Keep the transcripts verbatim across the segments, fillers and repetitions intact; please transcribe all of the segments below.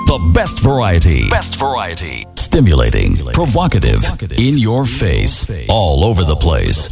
The best variety. Best variety. Stimulating, provocative, in your face, all over the place.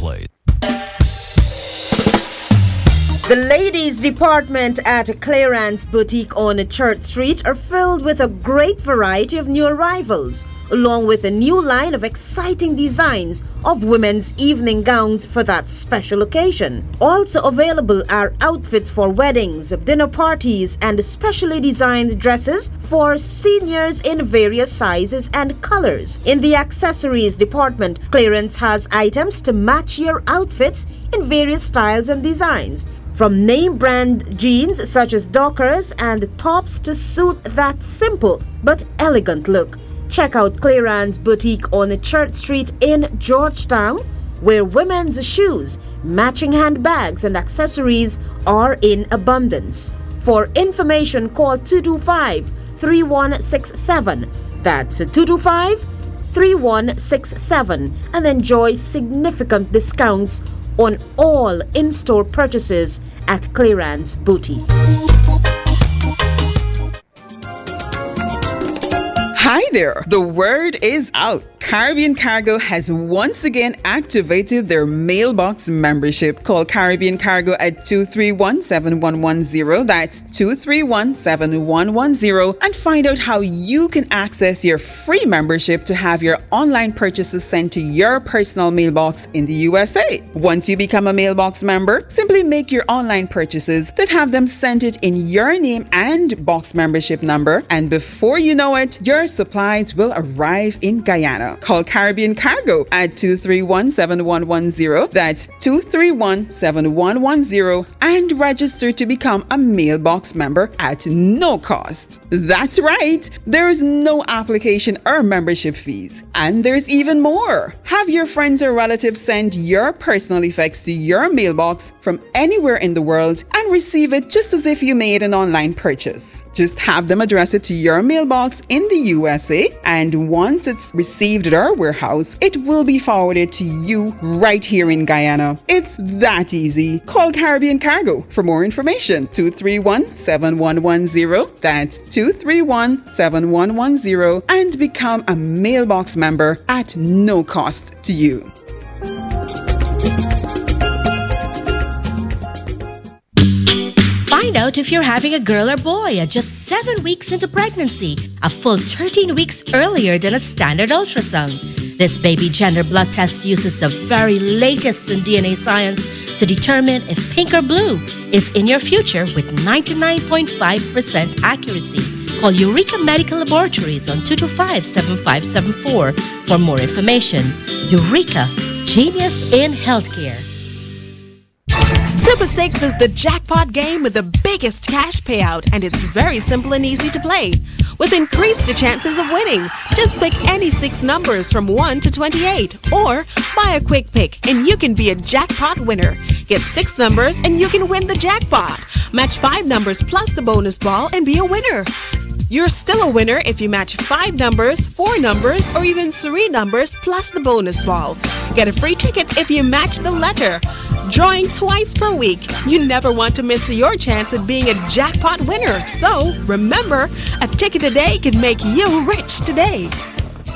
The ladies' department at Clarence Boutique on Church Street are filled with a great variety of new arrivals, along with a new line of exciting designs of women's evening gowns for that special occasion. Also available are outfits for weddings, dinner parties, and specially designed dresses for seniors in various sizes and colors. In the accessories department, Clarence has items to match your outfits in various styles and designs, from name brand jeans such as Dockers and tops to suit that simple but elegant look. Check out Clarence Boutique on Church Street in Georgetown, where women's shoes, matching handbags, and accessories are in abundance. For information, call two two five, three one six seven. That's two two five, three one six seven, and enjoy significant discounts on all in-store purchases at Clarence Boutique. Hi there! The word is out. Caribbean Cargo has once again activated their mailbox membership. Call Caribbean Cargo at two three one, seven one one zero. That's two three one, seven one one zero, and find out how you can access your free membership to have your online purchases sent to your personal mailbox in the U S A. Once you become a mailbox member, simply make your online purchases, then have them sent it in your name and box membership number, and before you know it, your supplies will arrive in Guyana. Call Caribbean Cargo at two three one, seven one one zero. That's two three one, seven one one zero, and register to become a mailbox member at no cost. That's right, there is no application or membership fees. And there's even more. Have your friends or relatives send your personal effects to your mailbox from anywhere in the world and receive it just as if you made an online purchase. Just have them address it to your mailbox in the U S A, and once it's received at our warehouse, it will be forwarded to you right here in Guyana. It's that easy. Call Caribbean Cargo for more information. two three one, seven one one zero. That's two three one, seven one one zero, and become a mailbox member at no cost to you. Find out if you're having a girl or boy at just seven weeks into pregnancy, a full thirteen weeks earlier than a standard ultrasound. This baby gender blood test uses the very latest in D N A science to determine if pink or blue is in your future with ninety-nine point five percent accuracy. Call Eureka Medical Laboratories on two two five, seven five seven four for more information. Eureka, genius in healthcare. Super six is the jackpot game with the biggest cash payout, and it's very simple and easy to play. With increased chances of winning, just pick any six numbers from one to twenty-eight, or buy a quick pick and you can be a jackpot winner. Get six numbers and you can win the jackpot. Match five numbers plus the bonus ball and be a winner. You're still a winner if you match five numbers, four numbers, or even three numbers plus the bonus ball. Get a free ticket if you match the letter. Drawing twice per week. You never want to miss your chance at being a jackpot winner. So remember, a ticket a day can make you rich today.